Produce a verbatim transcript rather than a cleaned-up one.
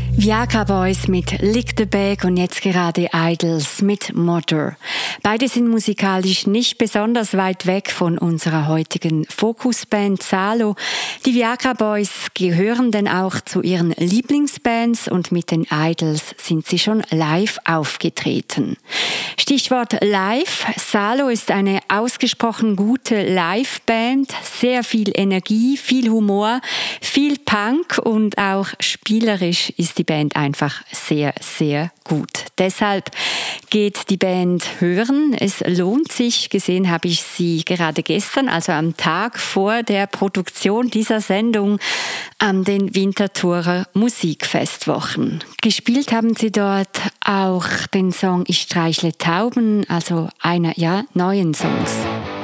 Viagra Boys mit Lick the Bag und jetzt gerade Idols mit Mother. Beide sind musikalisch nicht besonders weit weg von unserer heutigen Fokusband Salo. Die Viagra Boys gehören denn auch zu ihren Lieblingsbands und mit den Idols sind sie schon live aufgetreten. Stichwort live. Salo ist eine ausgesprochen gute Liveband, sehr viel Energie, viel Humor, viel Punk und auch spielerisch ist die Band einfach sehr, sehr gut. Deshalb geht die Band hören. Es lohnt sich. Gesehen habe ich sie gerade gestern, also am Tag vor der Produktion dieser Sendung an den Winterthurer Musikfestwochen. Gespielt haben sie dort auch den Song Ich streichle Tauben, also einer ja neuen Songs.